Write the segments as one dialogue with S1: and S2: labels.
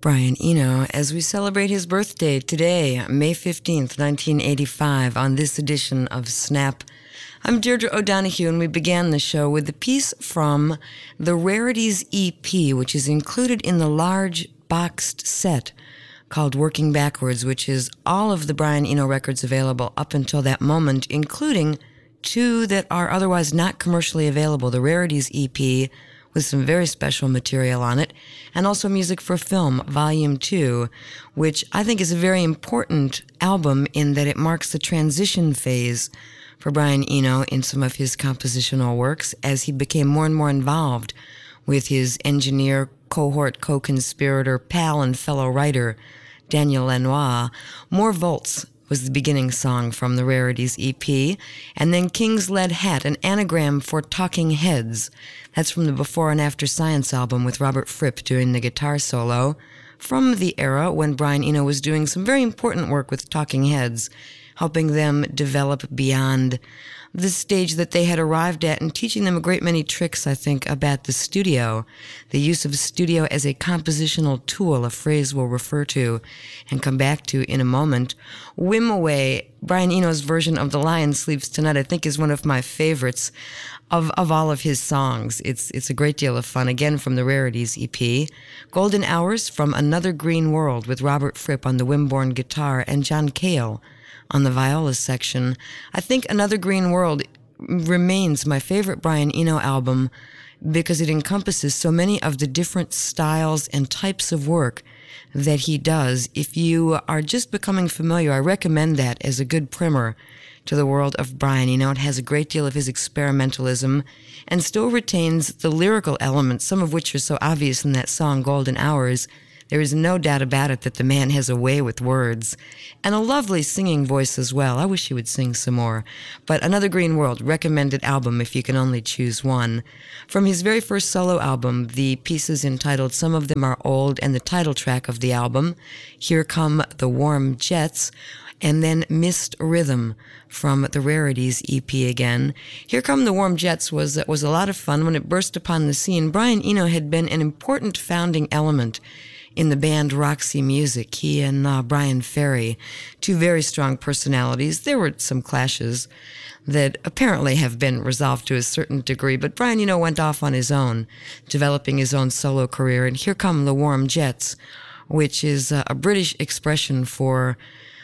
S1: Brian Eno, as we celebrate his birthday today, May 15th, 1985, on this edition of Snap. I'm Deirdre O'Donoghue, and we began the show with a piece from the Rarities EP, which is included in the large boxed set called Working Backwards, which is all of the Brian Eno records available up until that moment, including two that are otherwise not commercially available. The Rarities EP with some very special material on it, and also music for film, Volume 2, which I think is a very important album in that it marks the transition phase for Brian Eno in some of his compositional works as he became more and more involved with his engineer, cohort, co-conspirator, pal, and fellow writer, Daniel Lanois. More Volts was the beginning song from the Rarities EP, and then King's Lead Hat, an anagram for Talking Heads. That's from the Before and After Science album with Robert Fripp doing the guitar solo, from the era when Brian Eno was doing some very important work with Talking Heads, helping them develop beyond the stage that they had arrived at and teaching them a great many tricks, I think, about the studio, the use of studio as a compositional tool, a phrase we'll refer to and come back to in a moment. Whim Away, Brian Eno's version of The Lion Sleeps Tonight, I think is one of my favorites of all of his songs. It's a great deal of fun, again from the Rarities EP. Golden Hours from Another Green World with Robert Fripp on the Wimborne guitar and John Cale on the viola section. I think Another Green World remains my favorite Brian Eno album because it encompasses so many of the different styles and types of work that he does. If you are just becoming familiar, I recommend that as a good primer to the world of Brian Eno. It has a great deal of his experimentalism and still retains the lyrical elements, some of which are so obvious in that song, Golden Hours. There is no doubt about it that the man has a way with words and a lovely singing voice as well. I wish he would sing some more. But Another Green World, recommended album if you can only choose one. From his very first solo album, the pieces entitled Some of Them Are Old and the title track of the album, Here Come the Warm Jets, and then Missed Rhythm from the Rarities EP again. Here Come the Warm Jets was a lot of fun when it burst upon the scene. Brian Eno had been an important founding element in the band Roxy Music. He and Brian Ferry, two very strong personalities. There were some clashes that apparently have been resolved to a certain degree, but Brian Eno went off on his own, developing his own solo career. And Here Come the Warm Jets, which is a British expression for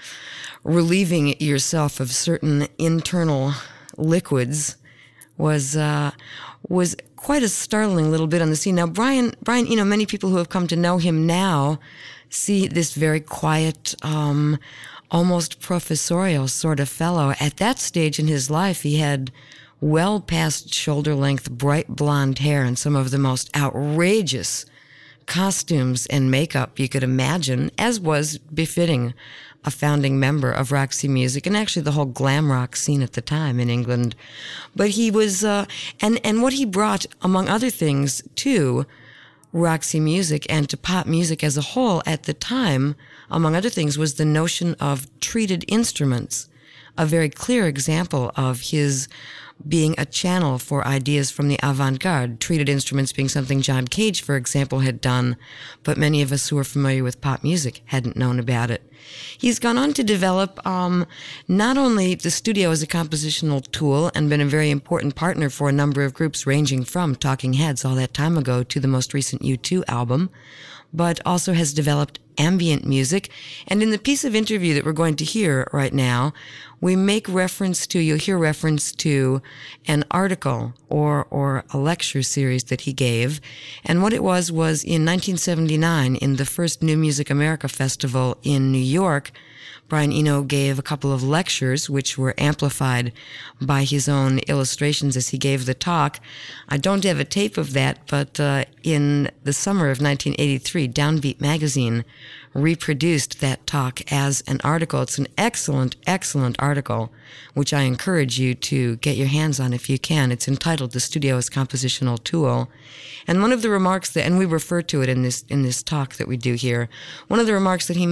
S1: relieving yourself of certain internal liquids, was quite a startling little bit on the scene. Now, Brian Eno, many people who have come to know him now see this very quiet, almost professorial sort of fellow. At that stage in his life, he had well past shoulder-length, bright blonde hair and some of the most outrageous costumes and makeup you could imagine, as was befitting a founding member of Roxy Music and actually the whole glam rock scene at the time in England. But he was, and what he brought, among other things, to Roxy Music and to pop music as a whole at the time, among other things, was the notion of treated instruments, a very clear example of his being a channel for ideas from the avant-garde, treated instruments being something John Cage, for example, had done, but many of us who are familiar with pop music hadn't known about it. He's gone on to develop not only the studio as a compositional tool and been a very important partner for a number of groups ranging from Talking Heads all that time ago to the most recent U2 album, but also has developed ambient music. And in the piece of interview that we're going to hear right now, we make reference to, you'll hear reference to an article or a lecture series that he gave. And what it was in 1979 in the first New Music America Festival in New York, Brian Eno gave a couple of lectures which were amplified by his own illustrations as he gave the talk. I don't have a tape of that, but in the summer of 1983, Downbeat magazine reproduced that talk as an article. It's an excellent, excellent article, which I encourage you to get your hands on if you can. It's entitled The Studio as Compositional Tool. And one of the remarks that, and we refer to it in this talk that we do here, one of the remarks that he makes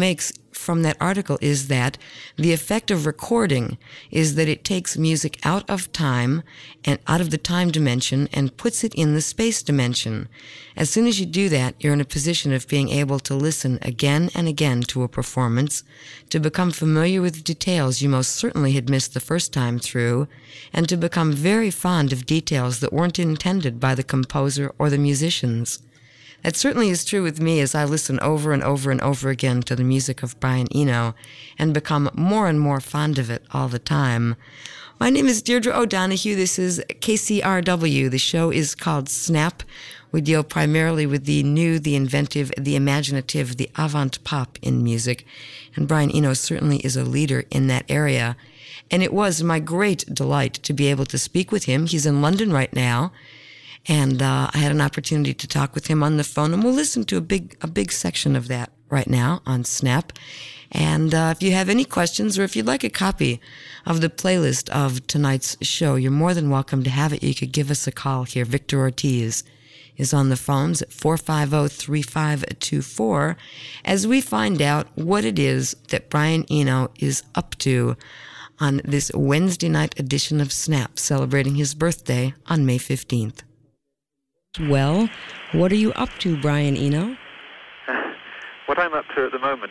S1: from that article is that the effect of recording is that it takes music out of time and out of the time dimension and puts it in the space dimension. As soon as you do that, you're in a position of being able to listen again and again to a performance, to become familiar with details you most certainly had missed the first time through, and to become very fond of details that weren't intended by the composer or the musicians. That certainly is true with me as I listen over and over and over again to the music of Brian Eno and become more and more fond of it all the time. My name is Deirdre O'Donoghue. This is KCRW. The show is called Snap. We deal primarily with the new, the inventive, the imaginative, the avant-pop in music. And Brian Eno certainly is a leader in that area. And it was my great delight to be able to speak with him. He's in London right now. And I had an opportunity to talk with him on the phone, and we'll listen to a big section of that right now on Snap. And if you have any questions or if you'd like a copy of the playlist of tonight's show, you're more than welcome to have it. You could give us a call here. Victor Ortiz is on the phones at 450-3524 as we find out what it is that Brian Eno is up to on this Wednesday night edition of Snap, celebrating his birthday on May 15th. Well, what are you up to, Brian Eno?
S2: What I'm up to at the moment,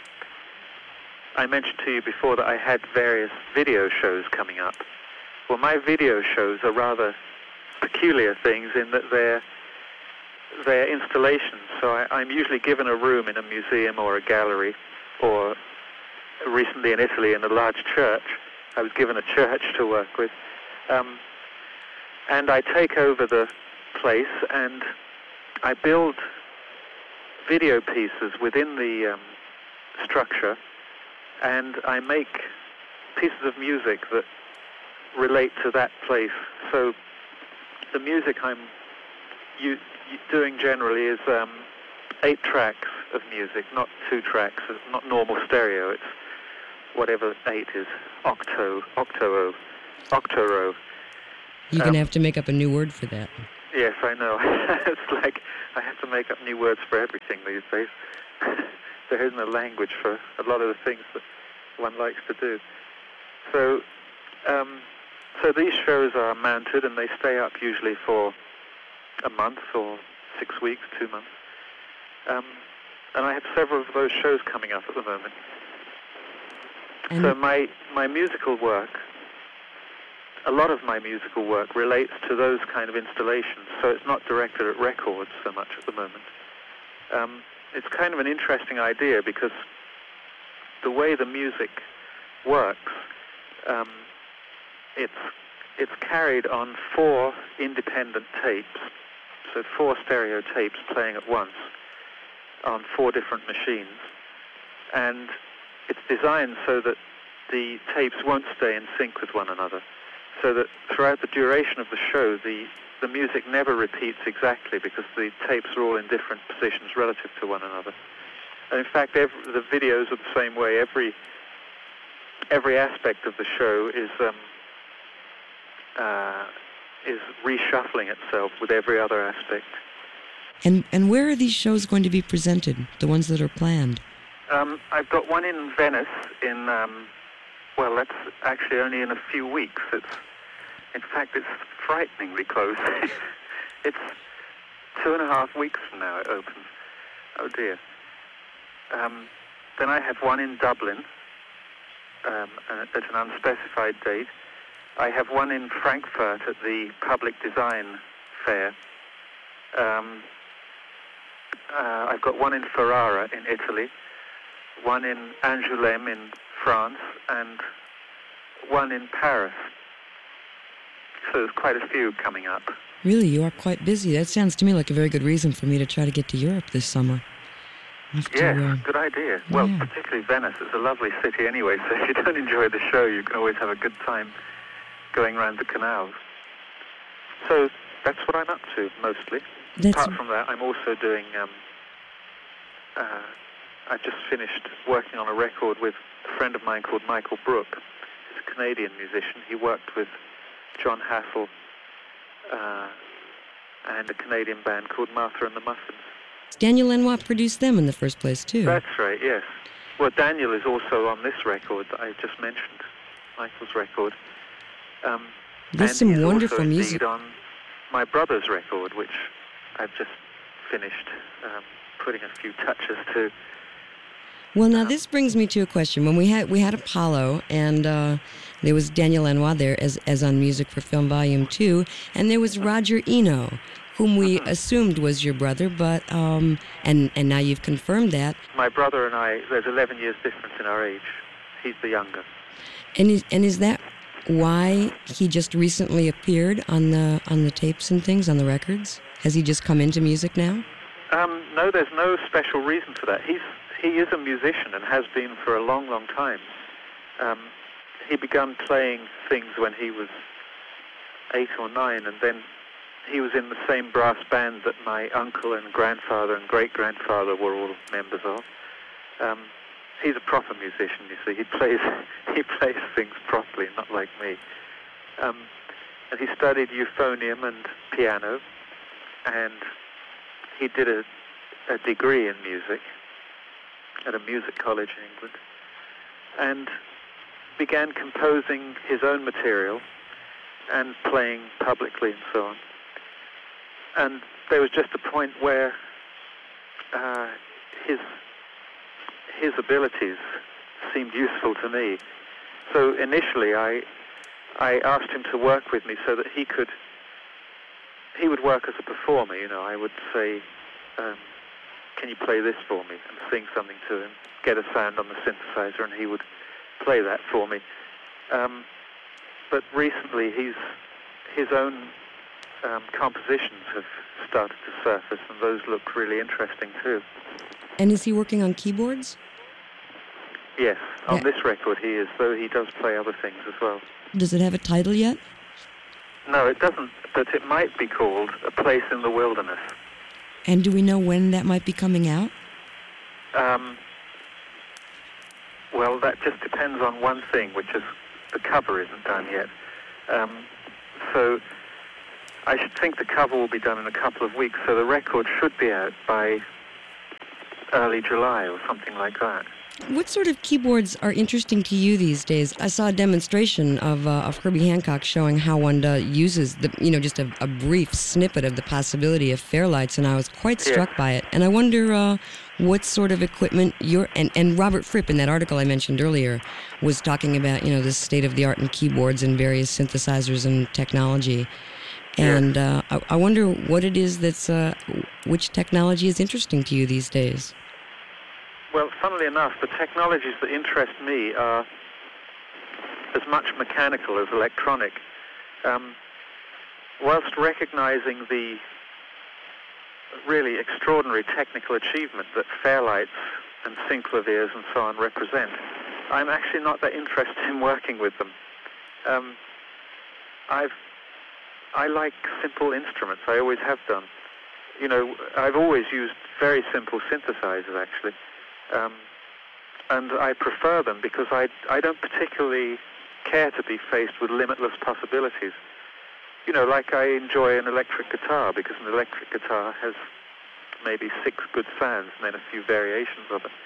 S2: I mentioned to you before that I had various video shows coming up. Well, my video shows are rather peculiar things in that they're installations. So I'm usually given a room in a museum or a gallery, or recently in Italy in a large church. I was given a church to work with. And I take over the place and I build video pieces within the structure, and I make pieces of music that relate to that place. So the music I'm doing generally is 8 tracks of music, not 2 tracks. It's not normal stereo. It's whatever 8 is, octorow.
S1: You're going to have to make up a new word for that.
S2: Yes, I know. It's like I have to make up new words for everything these days. There isn't a language for a lot of the things that one likes to do. So these shows are mounted and they stay up usually for a month or 6 weeks, 2 months. And I have several of those shows coming up at the moment. And so my musical work, a lot of my musical work relates to those kind of installations, so it's not directed at records so much at the moment. It's kind of an interesting idea because the way the music works, it's carried on 4 independent tapes, so 4 stereo tapes playing at once on 4 different machines, and it's designed so that the tapes won't stay in sync with one another, so that throughout the duration of the show, the music never repeats exactly because the tapes are all in different positions relative to one another. And in fact, the videos are the same way. Every aspect of the show is reshuffling itself with every other aspect.
S1: And where are these shows going to be presented, the ones that are planned?
S2: I've got one in Venice in, well, that's actually only in a few weeks. In fact, it's frighteningly close. It's 2.5 weeks from now it opens. Oh dear. Then I have one in Dublin at an unspecified date. I have one in Frankfurt at the Public Design Fair. I've got one in Ferrara in Italy, one in Angoulême in France, and one in Paris. So there's quite a few coming up.
S1: Really, you are quite busy. That sounds to me like a very good reason for me to try to get to Europe this summer.
S2: Yes, good idea. Well, particularly Venice. It's a lovely city anyway, so if you don't enjoy the show, you can always have a good time going around the canals. So that's what I'm up to, mostly. Apart from that, I'm also doing... I've just finished working on a record with a friend of mine called Michael Brook. He's a Canadian musician. He worked with John Hassel and a Canadian band called Martha and the Muffins.
S1: Daniel Lanois produced them in the first place, too.
S2: That's right, yes. Well, Daniel is also on this record that I just mentioned, Michael's record.
S1: There's some wonderful music
S2: on my brother's record, which I've just finished putting a few touches to.
S1: Well, now this brings me to a question. When we had Apollo, and there was Daniel Lanois there as on Music for Film Volume 2, and there was Roger Eno, whom we assumed was your brother, but and now you've confirmed that.
S2: My brother and I, there's 11 years difference in our age. He's the younger.
S1: And is that why he just recently appeared on the tapes and things, on the records? Has he just come into music now?
S2: No, there's no special reason for that. He is a musician and has been for a long, long time. He began playing things when he was 8 or 9, and then he was in the same brass band that my uncle and grandfather and great-grandfather were all members of. He's a proper musician, you see. He plays things properly, not like me. And he studied euphonium and piano, and he did a degree in music at a music college in England, and began composing his own material and playing publicly and so on. And there was just a point where his abilities seemed useful to me. So initially I asked him to work with me so that he would work as a performer, you know. I would say, can you play this for me? And sing something to him, get a sound on the synthesizer, and he would play that for me. But recently his own compositions have started to surface, and those look really interesting too.
S1: And is he working on keyboards?
S2: Yes, on this record he is, though he does play other things as well.
S1: Does it have a title yet?
S2: No, it doesn't, but it might be called A Place in the Wilderness.
S1: And do we know when that might be coming out?
S2: Well, that just depends on one thing, which is the cover isn't done yet. So I should think the cover will be done in a couple of weeks, so the record should be out by early July or something like that.
S1: What sort of keyboards are interesting to you these days? I saw a demonstration of Herbie Hancock showing how one uses just a brief snippet of the possibility of Fairlights, and I was quite struck by it. And I wonder what sort of equipment and Robert Fripp in that article I mentioned earlier was talking about the state of the art in keyboards and various synthesizers and technology. And I wonder what it is which technology is interesting to you these days.
S2: Well, funnily enough, the technologies that interest me are as much mechanical as electronic. Whilst recognizing the really extraordinary technical achievement that Fairlights and synclaviers and so on represent, I'm actually not that interested in working with them. I like simple instruments. I always have done. I've always used very simple synthesizers, actually. And I prefer them because I don't particularly care to be faced with limitless possibilities. Like I enjoy an electric guitar because an electric guitar has maybe 6 good sounds and then a few variations of it.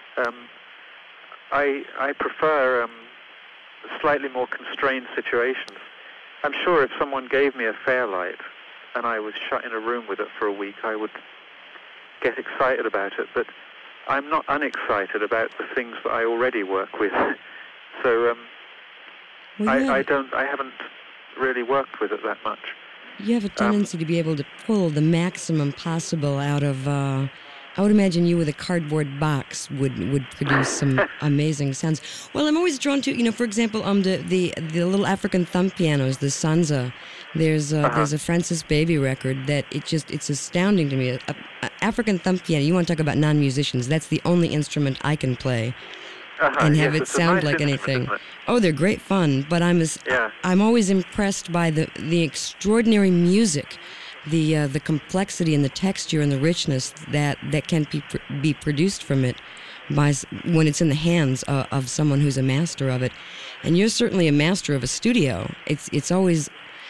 S2: I prefer slightly more constrained situations. I'm sure if someone gave me a Fairlight and I was shut in a room with it for a week, I would get excited about it, but I'm not unexcited about the things that I already work with. So I haven't really worked with it that much.
S1: You have a tendency to be able to pull the maximum possible out of I would imagine you with a cardboard box would produce some amazing sounds. Well, I'm always drawn to, for example, the little African thumb pianos, the Sansa. There's a Francis Baby record that it's astounding to me. African thumb piano. You want to talk about non-musicians? That's the only instrument I can play and have it sound like anything. Oh, they're great fun. But I'm always impressed by the extraordinary music. The complexity and the texture and the richness that can be produced from it when it's in the hands of someone who's a master of it. And you're certainly a master of a studio. It's always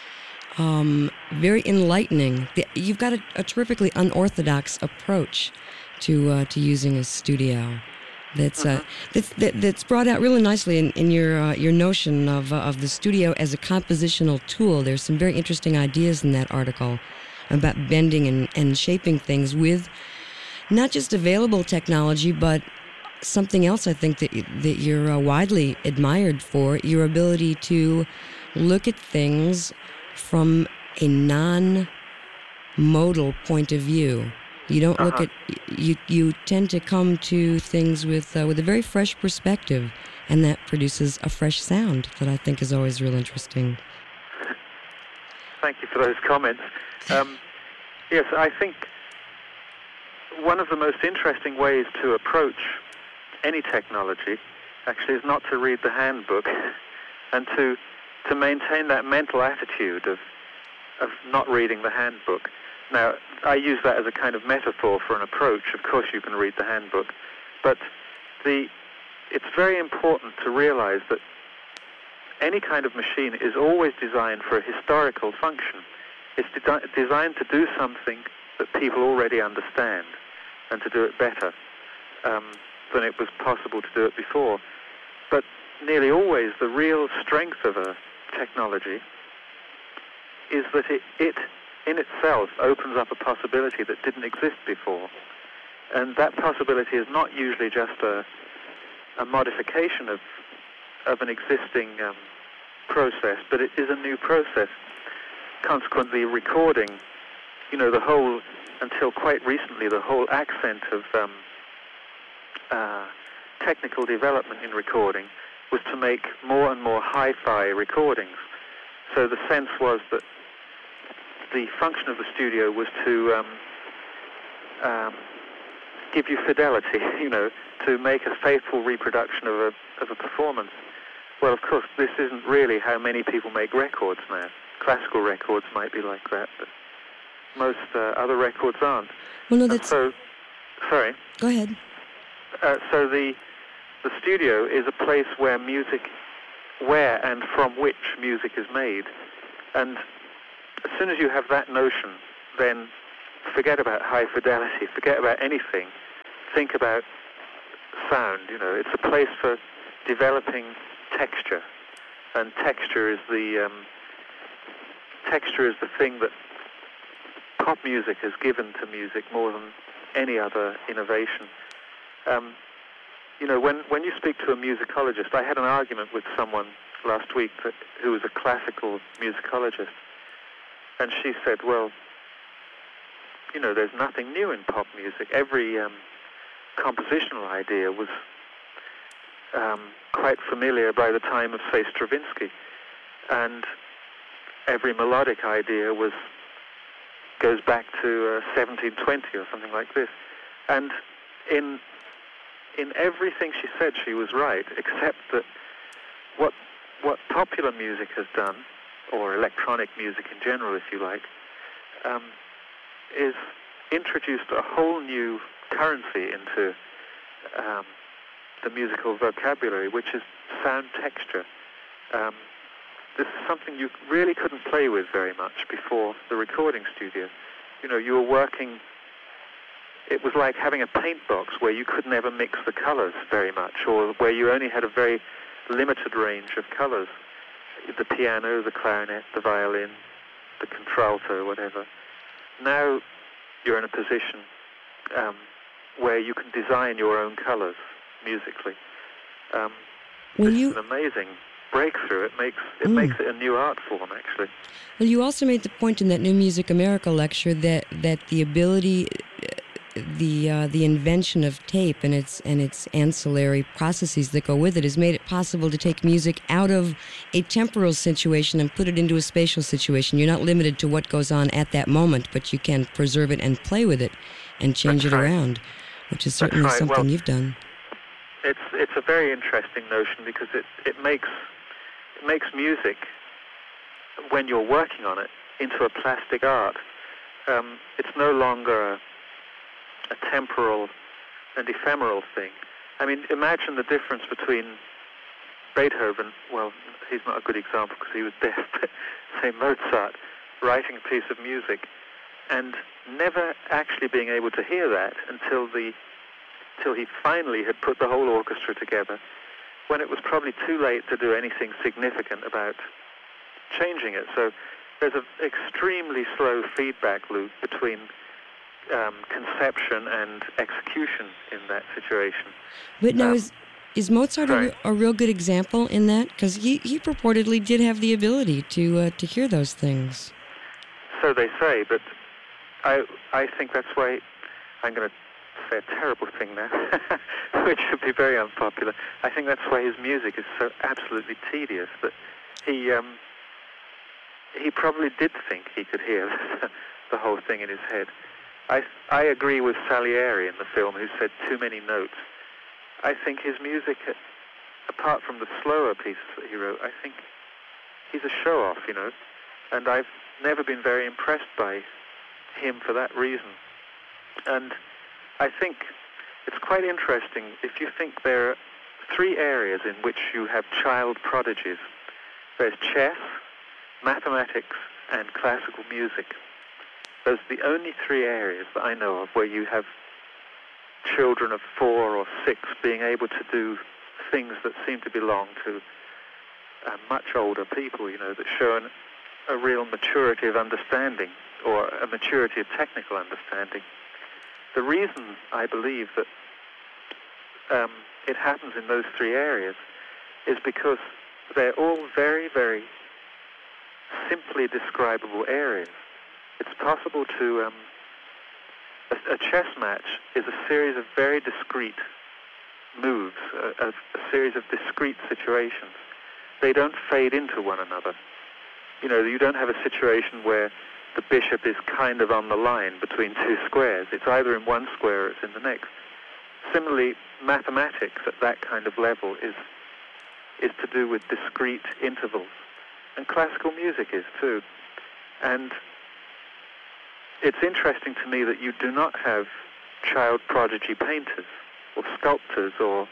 S1: very enlightening. You've got a terrifically unorthodox approach to using a studio. that's brought out really nicely in your notion of the studio as a compositional tool. There's some very interesting ideas in that article about bending and shaping things with not just available technology, but something else I think that you're widely admired for, your ability to look at things from a non-modal point of view. You don't look at, you tend to come to things with a very fresh perspective, and that produces a fresh sound that I think is always real interesting.
S2: Thank you for those comments. Yes, I think one of the most interesting ways to approach any technology actually is not to read the handbook and to maintain that mental attitude of not reading the handbook. Now, I use that as a kind of metaphor for an approach. Of course you can read the handbook, but it's very important to realize that any kind of machine is always designed for a historical function. It's designed to do something that people already understand and to do it better than it was possible to do it before. But nearly always the real strength of a technology is that it in itself opens up a possibility that didn't exist before. And that possibility is not usually just a modification of an existing process, but it is a new process. Consequently, recording, the whole, until quite recently, the whole accent of technical development in recording was to make more and more hi-fi recordings. So the sense was that the function of the studio was to give you fidelity, to make a faithful reproduction of a performance. Well, of course, this isn't really how many people make records now. Classical records might be like that, but most other records aren't.
S1: Well, no, that's...
S2: Sorry.
S1: Go ahead.
S2: So the studio is a place where and from which music is made. And as soon as you have that notion, then forget about high fidelity, forget about anything. Think about sound. It's a place for developing texture, and texture is the thing that pop music has given to music more than any other innovation. When you speak to a musicologist, I had an argument with someone last week who was a classical musicologist, and she said, well, there's nothing new in pop music. Every compositional idea was quite familiar by the time of, say, Stravinsky, and every melodic idea goes back to 1720 or something like this. And in everything she said, she was right, except that what popular music has done, or electronic music in general, if you like, is introduced a whole new currency into the musical vocabulary, which is sound texture. This is something you really couldn't play with very much before the recording studio. You were working, it was like having a paint box where you could never mix the colors very much, or where you only had a very limited range of colors. The piano, the clarinet, the violin, the contralto, whatever. Now you're in a position where you can design your own colors musically. This is an amazing breakthrough. It makes it a new art form, actually.
S1: Well, you also made the point in that New Music America lecture that the ability, the invention of tape and its ancillary processes that go with it has made it possible to take music out of a temporal situation and put it into a spatial situation. You're not limited to what goes on at that moment, but you can preserve it and play with it and change it around, which is certainly something you've done.
S2: It's a very interesting notion because it makes music, when you're working on it, into a plastic art. It's no longer a temporal and ephemeral thing. I mean, imagine the difference between Beethoven, well, he's not a good example because he was deaf, but say Mozart writing a piece of music and never actually being able to hear that until the till he finally had put the whole orchestra together, when it was probably too late to do anything significant about changing it. So there's an extremely slow feedback loop between conception and execution in that situation.
S1: But now, is Mozart a real good example in that? Because he purportedly did have the ability to hear those things.
S2: So they say, but I think that's why I'm going to say a terrible thing now, which would be very unpopular. I think that's why his music is so absolutely tedious, that he probably did think he could hear the whole thing in his head. I agree with Salieri in the film, who said too many notes. I think his music, apart from the slower pieces that he wrote, I think he's a show-off, you know, and I've never been very impressed by him for that reason. And I think it's quite interesting if you think there are three areas in which you have child prodigies. There's chess, mathematics, and classical music. Those are the only three areas that I know of where you have children of 4 or 6 being able to do things that seem to belong to much older people, you know, that show a real maturity of understanding or a maturity of technical understanding. The reason I believe that it happens in those three areas is because they're all very, very simply describable areas. It's possible to... a chess match is a series of very discrete moves, a series of discrete situations. They don't fade into one another. You know, you don't have a situation where the bishop is kind of on the line between two squares. It's either in one square or it's in the next. Similarly, mathematics at that kind of level is to do with discrete intervals. And classical music is too. And it's interesting to me that you do not have child prodigy painters or sculptors or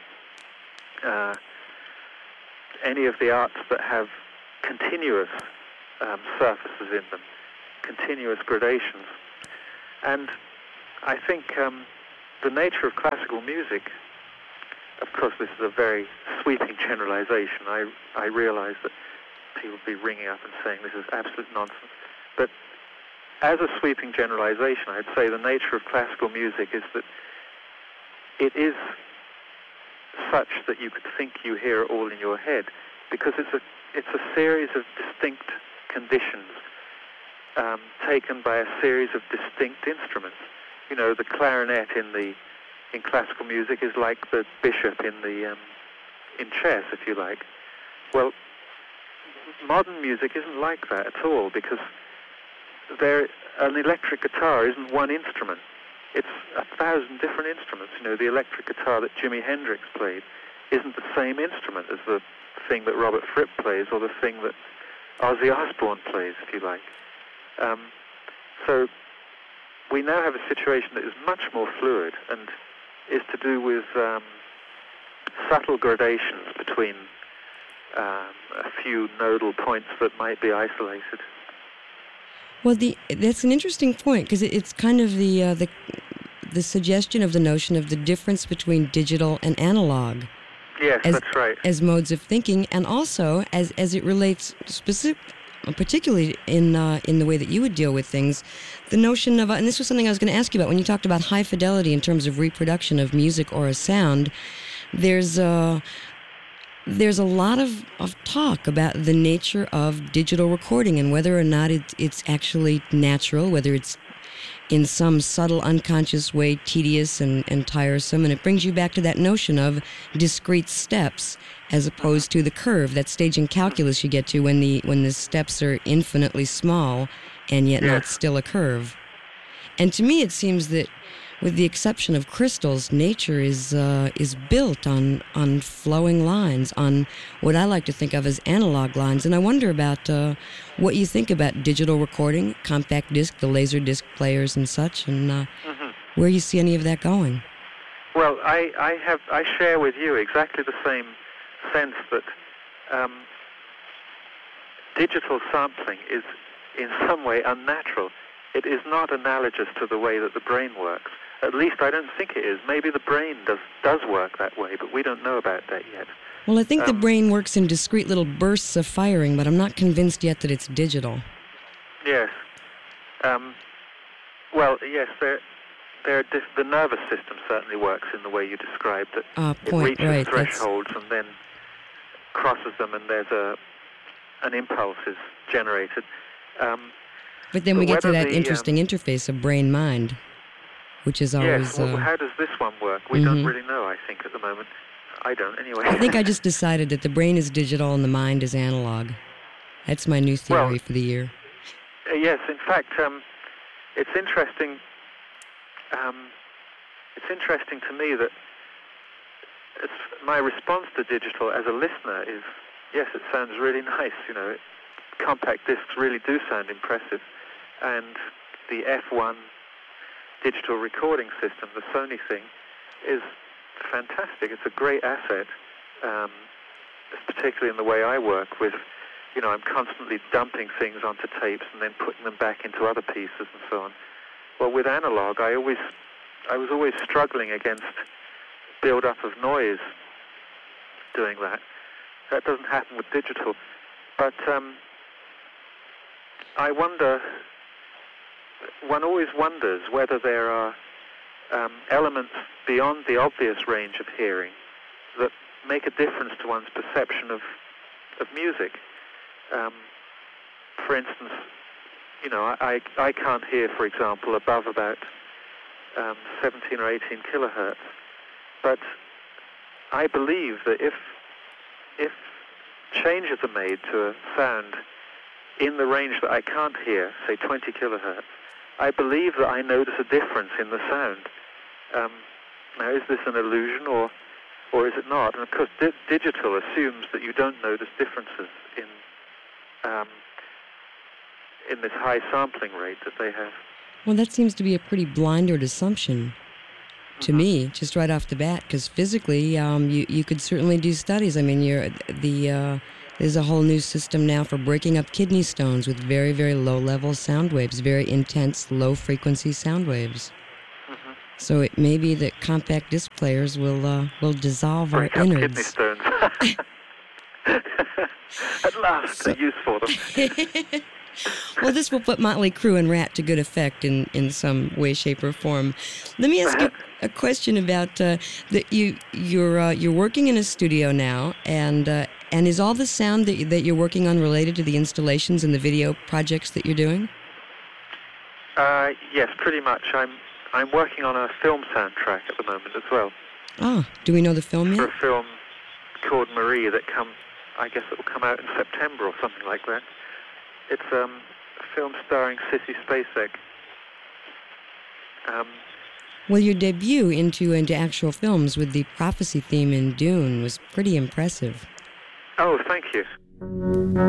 S2: any of the arts that have continuous surfaces in them, continuous gradations. And I think the nature of classical music, of course this is a very sweeping generalization. I realize that people will be ringing up and saying this is absolute nonsense. But as a sweeping generalization, I'd say the nature of classical music is that it is such that you could think you hear it all in your head, because it's a series of distinct conditions taken by a series of distinct instruments. You know, the clarinet in classical music is like the bishop in chess, if you like. Well, modern music isn't like that at all, because an electric guitar isn't one instrument. It's 1,000 different instruments. You know, the electric guitar that Jimi Hendrix played isn't the same instrument as the thing that Robert Fripp plays or the thing that Ozzy Osbourne plays, if you like. So we now have a situation that is much more fluid and is to do with subtle gradations between a few nodal points that might be isolated.
S1: Well, that's an interesting point, because it's kind of the suggestion of the notion of the difference between digital and analog.
S2: Yes, that's right.
S1: As modes of thinking, and also as it relates particularly in the way that you would deal with things, the notion of, and this was something I was going to ask you about, when you talked about high fidelity in terms of reproduction of music or a sound, there's a lot of talk about the nature of digital recording and whether or not it's actually natural, whether it's in some subtle, unconscious way tedious and tiresome. And it brings you back to that notion of discrete steps as opposed to the curve, that stage in calculus you get to when the steps are infinitely small and yet not still a curve. And to me it seems that, with the exception of crystals, nature is built on flowing lines, on what I like to think of as analog lines. And I wonder about what you think about digital recording, compact disc, the laser disc players and such, and where you see any of that going.
S2: Well, I share with you exactly the same sense that digital sampling is in some way unnatural. It is not analogous to the way that the brain works. At least I don't think it is. Maybe the brain does work that way, but we don't know about that yet.
S1: Well, I think the brain works in discrete little bursts of firing, but I'm not convinced yet that it's digital.
S2: Yes. Well, yes, the nervous system certainly works in the way you described it. It reaches thresholds and then crosses them, and there's an impulse is generated.
S1: But then we get to that interesting interface of brain-mind, which is always...
S2: Yes, well, how does this one work? We don't really know, I think, at the moment. I don't, anyway.
S1: I think I just decided that the brain is digital and the mind is analog. That's my new theory for the year.
S2: Yes, in fact, it's interesting. It's interesting to me that my response to digital as a listener is, yes, it sounds really nice. Compact discs really do sound impressive, and the F1 digital recording system, the Sony thing, is fantastic. It's a great asset, particularly in the way I work with. I'm constantly dumping things onto tapes and then putting them back into other pieces and so on. Well, with analog, I was always struggling against build-up of noise doing that. That doesn't happen with digital. But one always wonders whether there are elements beyond the obvious range of hearing that make a difference to one's perception of music. For instance, I can't hear, for example, above about 17 or 18 kilohertz. But I believe that if changes are made to a sound in the range that I can't hear, say 20 kilohertz, I believe that I notice a difference in the sound. Now, is this an illusion or is it not? And of course, digital assumes that you don't notice differences in this high sampling rate that they have.
S1: Well, that seems to be a pretty blinded assumption to me, just right off the bat, because physically, you could certainly do studies. I mean, there's a whole new system now for breaking up kidney stones with very, very low-level sound waves, very intense, low-frequency sound waves. So it may be that compact disc players will dissolve our innards.
S2: Kidney stones. At last, a use for them.
S1: Well, this will put Motley Crue and Rat to good effect in some way, shape, or form. Let me ask you a question about that. You're working in a studio now, and is all the sound that you're working on related to the installations and the video projects that you're doing?
S2: Yes, pretty much. I'm working on a film soundtrack at the moment as well.
S1: Oh, do we know the film yet?
S2: For a film called Marie I guess it will come out in September or something like that. It's a film starring Sissy Spacek.
S1: Well, your debut into actual films with the prophecy theme in Dune was pretty impressive.
S2: Oh, thank you.